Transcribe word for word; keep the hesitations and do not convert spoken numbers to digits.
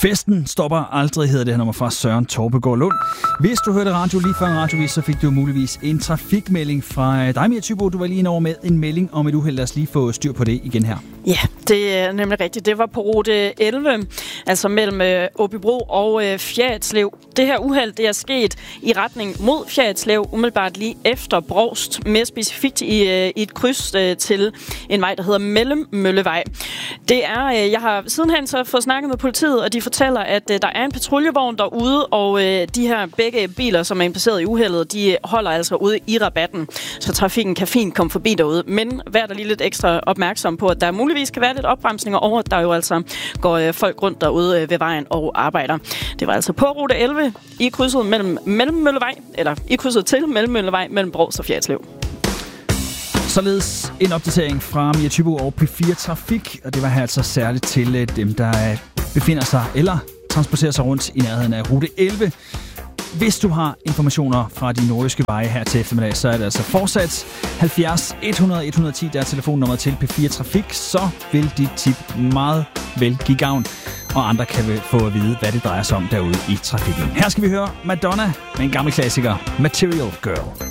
Festen stopper aldrig, hedder det her nummer fra Søren Torpegaard Lund. Hvis du hørte radio lige før en radiovis, så fik du muligvis en trafikmelding fra dig, Mia Thybo. Du var lige over med en melding om et uheld. Lad os lige få styr på det igen her. Ja, det er nemlig rigtigt. Det var på rute elleve, altså mellem øh, Åbybro og øh, Fjerritslev. Det her uheld, det er sket i retning mod Fjerritslev, umiddelbart lige efter Brovst, mere specifikt i, øh, i et kryds øh, til en vej, der hedder Mellemmøllevej. Det er, øh, jeg har sidenhen så fået snakket med politiet, og de fortæller, at øh, der er en patruljevogn derude, og øh, de her begge biler, som er impliceret i uheldet, de holder altså ude i rabatten, så trafikken kan fint komme forbi derude. Men vær der lige lidt ekstra opmærksom på, at der muligvis kan være lidt opbremsninger over, at der jo altså går øh, folk rundt derude øh, ved vejen og arbejder. Det var altså på rute elleve i krydset mellem Mellemmøllevej, eller i krydset til Mellemmøllevej mellem Brovst og Fjerritslev. Således en opdatering fra Mia Thybo og P fire Trafik, og det var her altså særligt til dem, der befinder sig eller transporterer sig rundt i nærheden af rute elleve. Hvis du har informationer fra de nordjyske veje her til eftermiddag, så er det altså fortsat halvfjerds hundrede et hundrede og ti, der er telefonnummeret til P fire Trafik, så vil dit tip meget vel give gavn, og andre kan få at vide, hvad det drejer sig om derude i trafikken. Her skal vi høre Madonna med en gammel klassiker, Material Girl.